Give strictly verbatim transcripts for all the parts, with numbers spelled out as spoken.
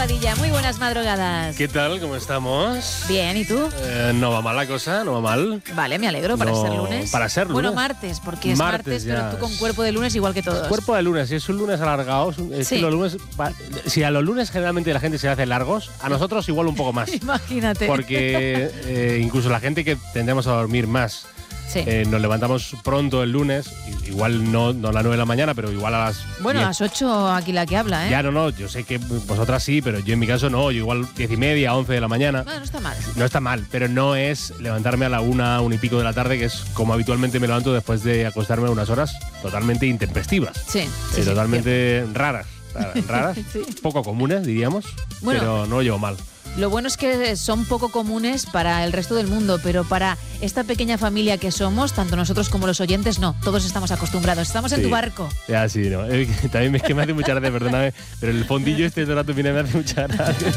Padilla, muy buenas madrugadas. ¿Qué tal? ¿Cómo estamos? Bien, ¿y tú? Eh, no va mal la cosa, no va mal. Vale, me alegro, para No, ser lunes. para ser lunes. Bueno, martes, porque es martes, Martes, pero ya. tú con cuerpo de lunes igual que todos. Cuerpo de lunes, si es un lunes alargado, es un- es Sí. que los lunes, pa- si a los lunes generalmente la gente se hace largos, a nosotros igual un poco más. Imagínate. Porque eh, incluso la gente que tendemos a dormir más, Sí. eh, nos levantamos pronto el lunes, i- igual no, no a las nueve de la mañana, pero igual a las bueno, a diez. las ocho aquí la que habla, ¿eh? Ya, no, no, yo sé que vosotras sí, pero yo en mi caso no, yo igual diez y media, once de la mañana. Bueno, no está mal. No está mal, pero no es levantarme a la una, una y pico de la tarde, que es como habitualmente me levanto después de acostarme unas horas totalmente intempestivas. Sí, Eh, sí, sí, totalmente raras. Raras, raras, Sí. poco comunes, diríamos, Bueno. pero no lo llevo mal. Lo bueno es que son poco comunes para el resto del mundo, pero para esta pequeña familia que somos, tanto nosotros como los oyentes, no. Todos estamos acostumbrados. Estamos en Sí. tu barco. Ya, sí, no. Eh, También es que me hace mucha gracia, perdóname, pero el fondillo este de rato viene me hace mucha gracia.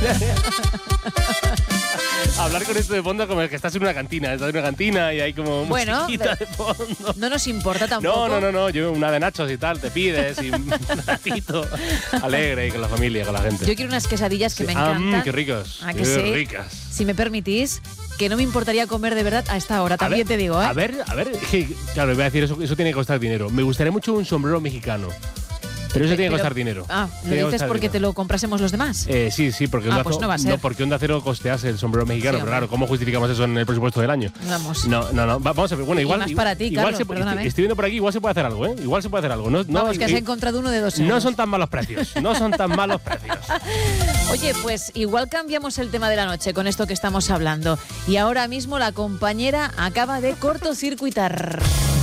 Hablar con esto de fondo como el que estás en una cantina, estás en una cantina y hay como Bueno, musiquita de- de fondo. No nos importa tampoco. No, no, no, no, yo una de nachos y tal, te pides y un ratito alegre y con la familia, con la gente. Yo quiero unas quesadillas que me Ah, encantan. mm, qué ricos, ¿A que qué sí? ricas. Si me permitís, que no me importaría comer de verdad a esta hora, A también ver, te digo, ¿eh? A ver, a ver, es que, claro, voy a decir, eso, eso tiene que costar dinero. Me gustaría mucho un sombrero mexicano, pero eso tiene que Pero- costar dinero. Ah, Tiene que ¿lo dices costar porque dinero. te lo comprásemos los demás? Eh, sí, sí, porque Ah, Onda, pues Cero- no va a ser. no, porque Onda Cero costease el sombrero mexicano, Sí, pero hombre. claro, ¿cómo justificamos eso en el presupuesto del año? Vamos. No, no, no. Va- vamos a ver. Bueno, Y igual. más igual- para ti, igual Carlos, se puede- perdóname. estoy, estoy viendo por aquí, igual se puede hacer algo, ¿eh? Igual se puede hacer algo. No, no, Vamos, que has eh, encontrado uno de dos no euros. son tan malos precios. No son tan malos precios. Oye, pues igual cambiamos el tema de la noche con esto que estamos hablando. Y ahora mismo la compañera acaba de cortocircuitar.